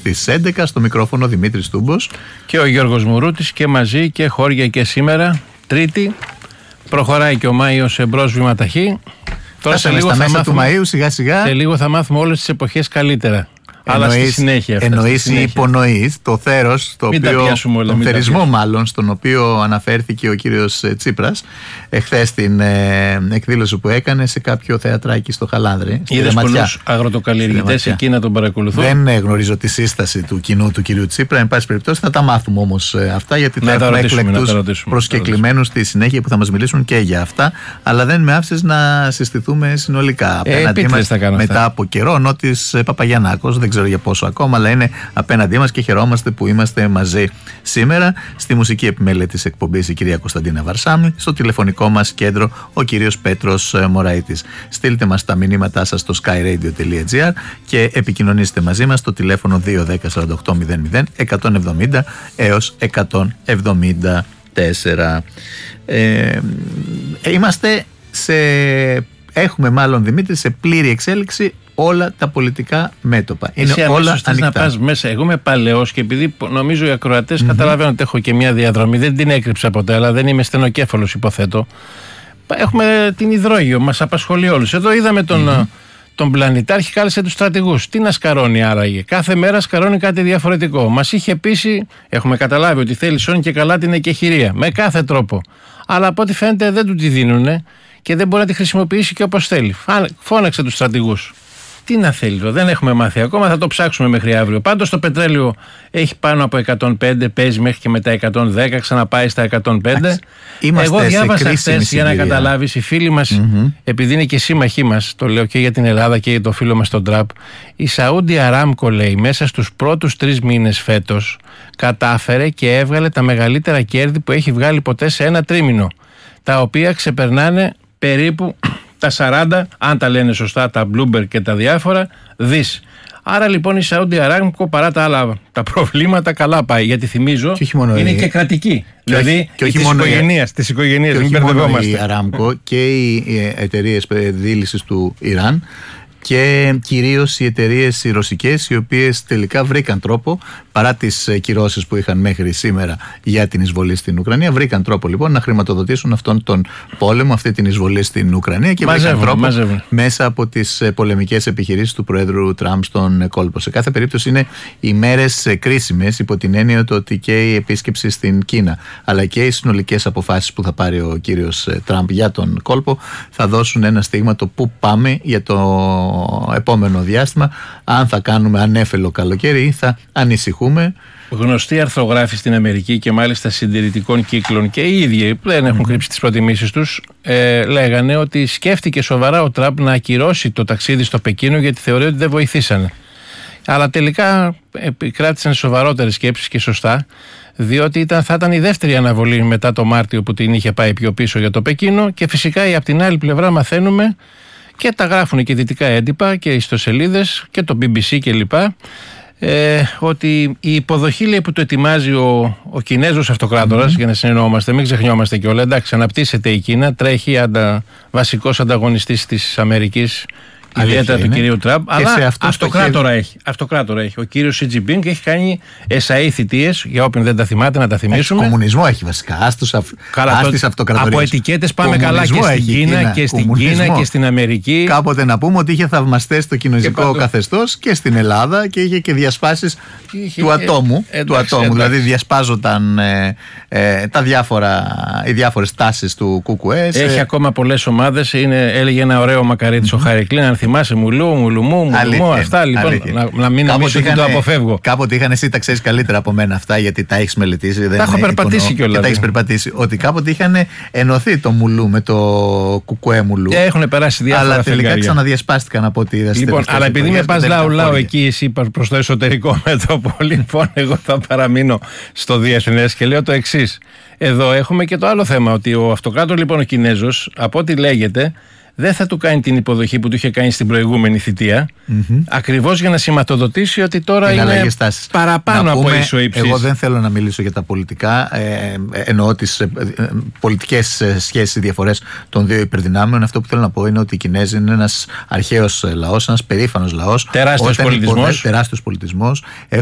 στις 11. Στο μικρόφωνο Δημήτρης Τούμπος και ο Γιώργος Μουρούτης, και μαζί και χώρια και σήμερα. Τρίτη, προχωράει και ο Μάιος σε μπρος βήμα ταχύ. Τώρα σε λίγο θα μάθουμε, του Μαΐου σιγά σιγά. Σε λίγο θα μάθουμε όλες τις εποχές καλύτερα. Αλλά στη συνέχεια. Εννοείς ή υπονοείς το θέρος, τον θερισμό μάλλον, στον οποίο αναφέρθηκε ο κύριος Τσίπρας εχθές στην εκδήλωση που έκανε σε κάποιο θεατράκι στο Χαλάνδρη. Είδες πολλούς αγροτοκαλλιεργητές εκεί να τον παρακολουθούν. Δεν γνωρίζω τη σύσταση του κοινού του κυρίου Τσίπρα. Εν πάση περιπτώσει θα τα μάθουμε όμως αυτά, γιατί θα έχουμε εκλεκτούς προσκεκλημένους στη συνέχεια που θα μας μιλήσουν και για αυτά. Αλλά δεν με άφησες να συστηθούμε συνολικά απέναντί μας μετά από καιρό. Νότης Παπαγιαννάκος, δεν ξέρω για πόσο ακόμα, αλλά είναι απέναντί μας και χαιρόμαστε που είμαστε μαζί σήμερα. Στη μουσική επιμέλεια της εκπομπής η κυρία Κωνσταντίνα Βαρσάμη, στο τηλεφωνικό μας κέντρο ο κύριος Πέτρος Μωραΐτης. Στείλτε μας τα μηνύματά σας στο skyradio.gr και επικοινωνήστε μαζί μας στο τηλέφωνο 210 48 00 170 έως 174. Έχουμε μάλλον, Δημήτρη, σε πλήρη εξέλιξη όλα τα πολιτικά μέτωπα. Είναι όλα ανοιχτά. Να πας μέσα. Εγώ είμαι παλαιός και επειδή νομίζω οι ακροατές καταλαβαίνουν ότι έχω και μια διαδρομή, δεν την έκρυψα ποτέ, αλλά δεν είμαι στενοκέφαλος, υποθέτω. Έχουμε την υδρόγειο, μας απασχολεί όλους. Εδώ είδαμε τον πλανητάρχη, κάλεσε τους στρατηγούς. Τι να σκαρώνει άραγε? Κάθε μέρα σκαρώνει κάτι διαφορετικό. Μας είχε πείσει, έχουμε καταλάβει ότι θέλει σώνει και καλά την εκεχηρία, με κάθε τρόπο. Αλλά από ό,τι φαίνεται δεν του τη δίνουνε και δεν μπορεί να τη χρησιμοποιήσει και όπως θέλει. Φώναξε τους στρατηγούς. Τι να θέλει, δεν έχουμε μάθει ακόμα, θα το ψάξουμε μέχρι αύριο. Πάντως το πετρέλαιο έχει πάνω από 105, παίζει μέχρι και μετά 110, ξαναπάει στα 105. Εγώ διάβασα χθες, για να καταλάβεις, οι φίλοι μας, επειδή είναι και σύμμαχοί μας, το λέω και για την Ελλάδα και για το φίλο μας τον Τραμπ, η Σαούντι Αράμκο, λέει, μέσα στους πρώτους 3 μήνες φέτος κατάφερε και έβγαλε τα μεγαλύτερα κέρδη που έχει βγάλει ποτέ σε ένα τρίμηνο, τα οποία ξεπερνάνε περίπου τα 40, αν τα λένε σωστά τα Bloomberg και τα διάφορα, δις. Άρα λοιπόν η Saudi Aramco, παρά τα άλλα τα προβλήματα, καλά πάει. Γιατί θυμίζω είναι και κρατική. Δηλαδή της οικογένειας, μην μπερδευόμαστε. Η Aramco και οι εταιρείες δίλησης του Ιράν και κυρίως οι εταιρείες οι ρωσικές, οι οποίες τελικά βρήκαν τρόπο, παρά τις κυρώσεις που είχαν μέχρι σήμερα για την εισβολή στην Ουκρανία, βρήκαν τρόπο λοιπόν να χρηματοδοτήσουν αυτόν τον πόλεμο, αυτή την εισβολή στην Ουκρανία και βρήκαν τρόπο μέσα από τις πολεμικές επιχειρήσεις του Προέδρου Τραμπ στον κόλπο. Σε κάθε περίπτωση είναι οι μέρες κρίσιμες, υπό την έννοια ότι και η επίσκεψη στην Κίνα αλλά και οι συνολικές αποφάσεις που θα πάρει ο κύριος Τραμπ για τον κόλπο θα δώσουν ένα στίγμα το πού πάμε για το επόμενο διάστημα, αν θα κάνουμε ανέφελο καλοκαίρι ή θα ανησυχούμε. Γνωστοί αρθρογράφοι στην Αμερική και μάλιστα συντηρητικών κύκλων και οι ίδιοι που δεν έχουν κρύψει τις προτιμήσεις τους, λέγανε ότι σκέφτηκε σοβαρά ο Τραμπ να ακυρώσει το ταξίδι στο Πεκίνο γιατί θεωρεί ότι δεν βοηθήσανε. Αλλά τελικά επικράτησαν σοβαρότερες σκέψεις και σωστά, διότι θα ήταν η δεύτερη αναβολή μετά το Μάρτιο που την είχε πάει πιο πίσω για το Πεκίνο και φυσικά από την άλλη πλευρά μαθαίνουμε και τα γράφουν και δυτικά έντυπα και ιστοσελίδες και το BBC κλπ. Ότι η υποδοχή, λέει, που το ετοιμάζει ο Κινέζος αυτοκράτορας, για να συνεννοούμαστε, μην ξεχνιόμαστε κιόλα. Εντάξει, αναπτύσσεται η Κίνα, τρέχει βασικός ανταγωνιστής της Αμερικής, ιδιαίτερα του κυρίου Τραμπ, αλλά αυτοκράτορα έχει. Ο κύριος Σι Τζινπίνγκ έχει κάνει εσαΐ θητείες, για όποιον δεν τα θυμάται να τα θυμίσουμε. Κομμουνισμό έχει βασικά, άστης αυτοκρατορίας. Από ετικέτες πάμε καλά και στην Κίνα και στην Κίνα και στην Αμερική. Κάποτε να πούμε ότι είχε θαυμαστές το κινέζικο καθεστώς και στην Ελλάδα και είχε και διασπάσεις του ατόμου. Δηλαδή διασπάζονταν οι διάφορες τάσεις του ΚΚΕ. Έχει ακόμα πολλές ομάδες. Έλεγε ένα ωραίο μακαρίτης ο Χαρικλίν. Θυμάσαι, μουλούμου, αυτά λοιπόν. Να μην νομίζω ότι το αποφεύγω. Κάποτε εσύ τα ξέρεις καλύτερα από μένα αυτά, γιατί τα έχεις μελετήσει. Τα έχω περπατήσει κιόλας. Και τα έχεις περπατήσει. Ότι κάποτε είχαν ενωθεί το μουλού με το κουκουέ μουλού. Έχουν περάσει διάφορα. Αλλά τελικά ξαναδιασπάστηκαν από ό,τι είδα. Λοιπόν, αλλά επειδή με πας λαού εκεί, εσύ προς το εσωτερικό μέτωπο, λοιπόν, εγώ θα παραμείνω στο διεθνές και λέω το εξής. Εδώ έχουμε και το άλλο θέμα, ότι ο αυτοκράτορ, λοιπόν, ο Κινέζος, από ό,τι λέγεται, δεν θα του κάνει την υποδοχή που του είχε κάνει στην προηγούμενη θητεία, ακριβώς για να σηματοδοτήσει ότι τώρα είναι παραπάνω από ίσο ύψης. Εγώ δεν θέλω να μιλήσω για τα πολιτικά, εννοώ τις πολιτικές σχέσεις, διαφορές των δύο υπερδυνάμεων. Αυτό που θέλω να πω είναι ότι οι Κινέζοι είναι ένας αρχαίος λαός, ένας περήφανος λαός, τεράστιος πολιτισμός. Τεράστιος πολιτισμός.